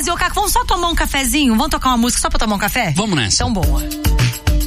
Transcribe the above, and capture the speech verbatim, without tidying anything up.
ô Caco, vamos só tomar um cafezinho? Vamos tocar uma música só pra tomar um café? Vamos nessa. Então, boa.